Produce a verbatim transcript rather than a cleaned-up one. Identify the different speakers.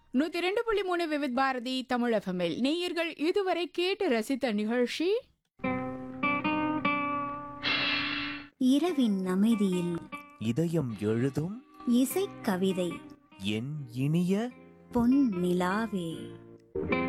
Speaker 1: நூத்தி ரெண்டு புள்ளி மூணு விவித் பாரதி தமிழ் எஃப்எம்எல் நேயர்கள் இதுவரை கேட்டு ரசித்த நிகழ்ச்சி
Speaker 2: இரவின் அமைதியில்
Speaker 3: இதயம் எழுதும்
Speaker 2: இசைக்கவிதை
Speaker 3: என் இனிய
Speaker 2: பொன் நிலாவே.